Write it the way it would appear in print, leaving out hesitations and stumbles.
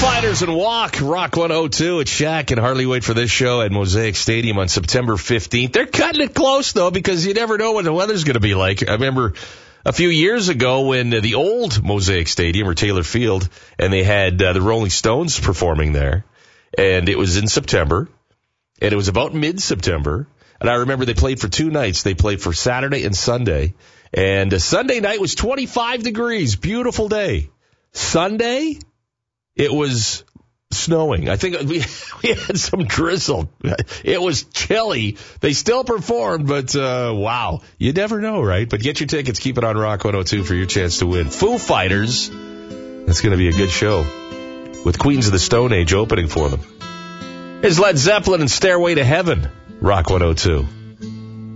Fighters and Walk, Rock 102 at Shaq, and hardly wait for this show at Mosaic Stadium on September 15th. They're cutting it close, though, because you never know what the weather's going to be like. I remember a few years ago when the old Mosaic Stadium, or Taylor Field, and they had the Rolling Stones performing there, and it was in September, and it was about mid-September, and I remember they played for 2 nights. They played for Saturday and Sunday, and Sunday night was 25 degrees, beautiful day. Sunday, it was snowing. I think we had some drizzle. It was chilly. They still performed, but wow. You never know, right? But get your tickets. Keep it on Rock 102 for your chance to win. Foo Fighters. That's going to be a good show with Queens of the Stone Age opening for them. Here's Led Zeppelin and Stairway to Heaven. Rock 102.